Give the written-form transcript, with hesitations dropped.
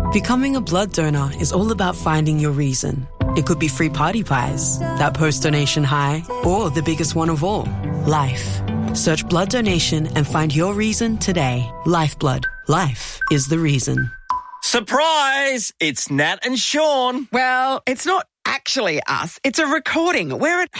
Becoming a blood donor is all about finding your reason. It could be free party pies, that post-donation high, or the biggest one of all, life. Search blood donation and find your reason today. Lifeblood. Life is the reason. Surprise! It's Nat and Sean. Well, it's not actually us. It's a recording. We're at